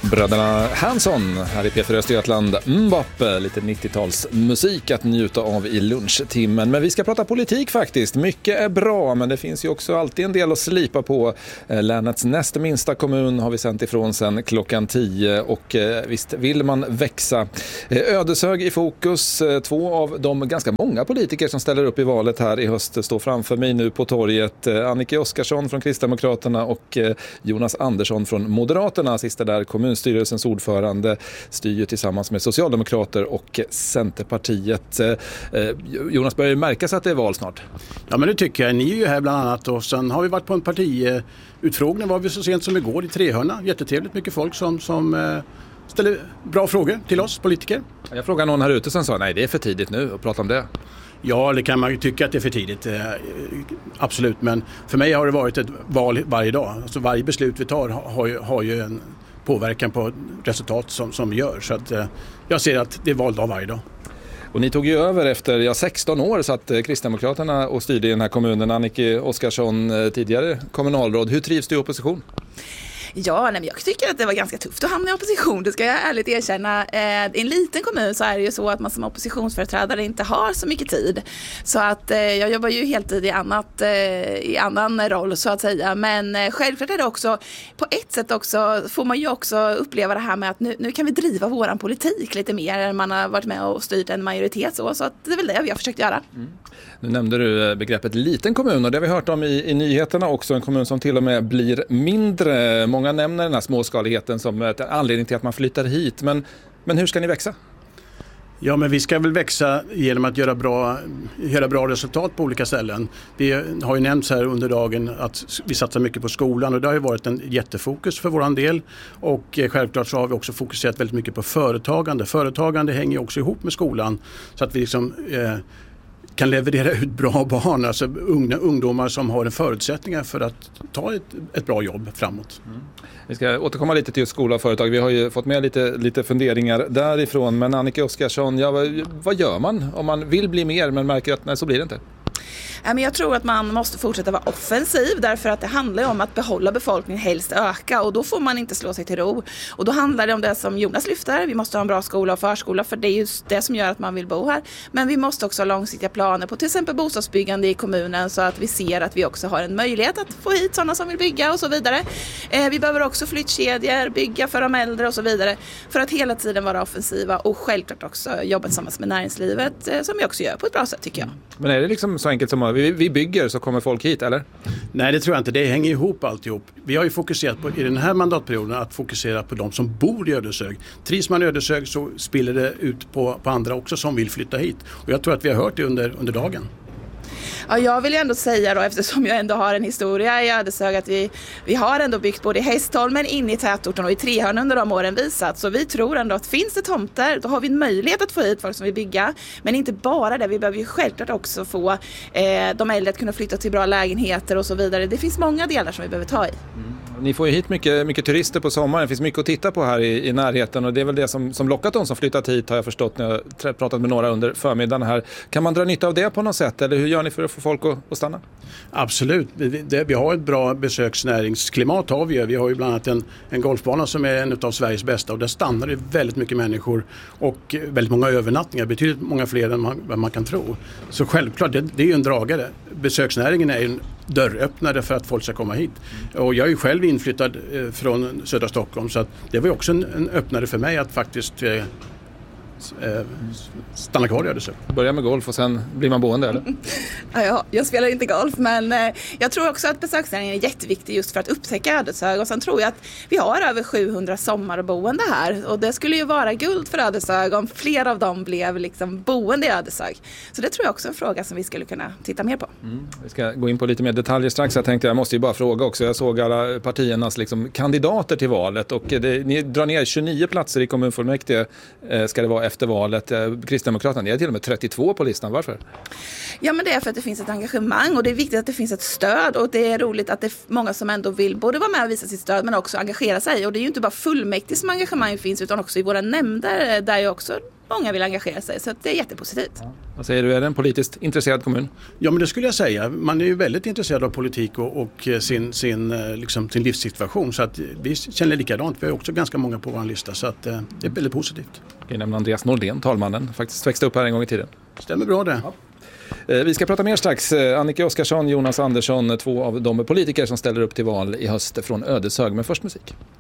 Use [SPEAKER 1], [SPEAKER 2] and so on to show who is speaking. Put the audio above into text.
[SPEAKER 1] Bröderna Hansson här i P4 Östergötland. Mbappe, lite 90-talsmusik att njuta av i lunchtimmen. Men vi ska prata politik faktiskt. Mycket är bra, men det finns ju också alltid en del att slipa på. Länets näst minsta kommun har vi sänt ifrån sen klockan 10 och visst vill man växa. Ödeshög i fokus. Två av de ganska många politiker som ställer upp i valet här i höst står framför mig nu på torget. Annika Oskarsson från Kristdemokraterna och Jonas Andersson från Moderaterna. Sista där, kommunstyrelsens ordförande, styr ju tillsammans med Socialdemokrater och Centerpartiet. Jonas, börjar det märkas att det är val snart?
[SPEAKER 2] Ja, men det tycker jag. Ni är ju här bland annat och sen har vi varit på en partiutfrågning var vi så sent som igår i Trehörna. Jättetrevligt, mycket folk som ställer bra frågor till oss politiker.
[SPEAKER 1] Jag frågade någon här ute som sa nej, det är för tidigt nu att prata om det.
[SPEAKER 2] Ja, det kan man ju tycka att det är för tidigt. Absolut, men för mig har det varit ett val varje dag. Alltså varje beslut vi tar har ju en påverkan på resultat som vi gör. Så att jag ser att det är valdag varje dag.
[SPEAKER 1] Och ni tog ju över efter 16 år så att Kristdemokraterna och styrde i den här kommunen. Annika Oskarsson, tidigare kommunalråd. Hur trivs du i opposition?
[SPEAKER 3] Ja, men jag tycker att det var ganska tufft att hamna i opposition, det ska jag ärligt erkänna. I en liten kommun så är det ju så att man som oppositionsföreträdare inte har så mycket tid. Så att jag jobbar ju heltid i annan roll så att säga. Men självklart är det också, på ett sätt också, får man ju också uppleva det här med att nu kan vi driva våran politik lite mer än man har varit med och styrt en majoritet så att det är väl det vi har försökt göra. Mm.
[SPEAKER 1] Nu nämnde du begreppet liten kommun och det har vi hört om i nyheterna också. En kommun som till och med blir mindre. Många nämner den här småskaligheten som en anledning till att man flyttar hit. Men hur ska ni växa?
[SPEAKER 2] Ja, men vi ska väl växa genom att göra bra resultat på olika ställen. Vi har ju nämnt här under dagen att vi satsar mycket på skolan och det har ju varit en jättefokus för våran del. Och självklart så har vi också fokuserat väldigt mycket på företagande. Företagande hänger ju också ihop med skolan så att vi liksom kan leverera ut bra barn, alltså ungdomar som har en förutsättningar för att ta ett bra jobb framåt. Mm.
[SPEAKER 1] Vi ska återkomma lite till skola och företag. Vi har ju fått med lite funderingar därifrån. Men Annika Oskarsson, vad gör man om man vill bli mer men märker att nej, så blir det inte?
[SPEAKER 3] Men jag tror att man måste fortsätta vara offensiv därför att det handlar om att behålla befolkningen, helst öka, och då får man inte slå sig till ro. Och då handlar det om det som Jonas lyfter, vi måste ha en bra skola och förskola för det är just det som gör att man vill bo här. Men vi måste också ha långsiktiga planer på till exempel bostadsbyggande i kommunen så att vi ser att vi också har en möjlighet att få hit sådana som vill bygga och så vidare. Vi behöver också flyttkedjor, bygga för de äldre och så vidare för att hela tiden vara offensiva och självklart också jobba tillsammans med näringslivet som vi också gör på ett bra sätt tycker jag.
[SPEAKER 1] Men är det liksom så enkelt som att vi bygger så kommer folk hit, eller?
[SPEAKER 2] Nej, det tror jag inte. Det hänger ihop alltihop. Vi har ju fokuserat på i den här mandatperioden att fokusera på de som bor i Ödeshög. Trivs man i Ödeshög så spiller det ut på andra också som vill flytta hit. Och jag tror att vi har hört det under dagen.
[SPEAKER 3] Ja, jag vill ju ändå säga då, eftersom jag ändå har en historia i Ödeshög, att vi har ändå byggt både i Hästholmen, in i tätorten och i Trehörna under de åren visat. Så vi tror ändå att finns det tomter, då har vi en möjlighet att få hit folk som vill bygga. Men inte bara det, vi behöver ju självklart också få de äldre att kunna flytta till bra lägenheter och så vidare. Det finns många delar som vi behöver ta i.
[SPEAKER 1] Mm. Ni får ju hit mycket turister på sommaren. Det finns mycket att titta på här i närheten och det är väl det som lockat dem som flyttat hit, har jag förstått när jag pratat med några under förmiddagen här. Kan man dra nytta av det på något sätt eller hur gör ni för att få folk att stanna? Absolut.
[SPEAKER 2] Vi har ett bra besöksnäringsklimat har vi. Vi har ju bland annat en golfbana som är en av Sveriges bästa och där stannar det väldigt mycket människor och väldigt många övernattningar, betydligt många fler än vad man kan tro. Så självklart, det är ju en dragare. Besöksnäringen är en dörröppnare för att folk ska komma hit. Och jag är ju själv inflyttad från södra Stockholm så att det var ju också en öppnare för mig att faktiskt stanna kvar i Ödeshög.
[SPEAKER 1] Börja med golf och sen blir man boende, eller?
[SPEAKER 3] Ja, jag spelar inte golf men jag tror också att besöksnäringen är jätteviktig just för att upptäcka Ödeshög och sen tror jag att vi har över 700 sommarboende här och det skulle ju vara guld för Ödeshög om fler av dem blev liksom boende i Ödeshög. Så det tror jag också är en fråga som vi skulle kunna titta mer på.
[SPEAKER 1] Vi ska gå in på lite mer detaljer strax. Jag måste ju bara fråga också. Jag såg alla partiernas liksom kandidater till valet och ni drar ner 29 platser i kommunfullmäktige ska det vara efter valet. Kristdemokraterna, det är till och med 32 på listan. Varför?
[SPEAKER 3] Ja, men det är för att det finns ett engagemang och det är viktigt att det finns ett stöd och det är roligt att det är många som ändå vill både vara med och visa sitt stöd men också engagera sig. Och det är ju inte bara fullmäktige som engagemang finns utan också i våra nämnder där ju också många vill engagera sig, så det är jättepositivt.
[SPEAKER 1] Ja. Vad säger du, är det en politiskt intresserad kommun?
[SPEAKER 2] Ja, men det skulle jag säga. Man är ju väldigt intresserad av politik och sin livssituation, så att vi känner likadant. Vi har också ganska många på vår lista, så att det är väldigt positivt.
[SPEAKER 1] Jag nämner Andreas Nordén, talmannen, faktiskt växte upp här en gång i tiden.
[SPEAKER 2] Stämmer bra det. Ja.
[SPEAKER 1] Vi ska prata mer strax. Annika Oskarsson, Jonas Andersson, 2 av de politiker som ställer upp till val i höst från Ödeshög, men först musik.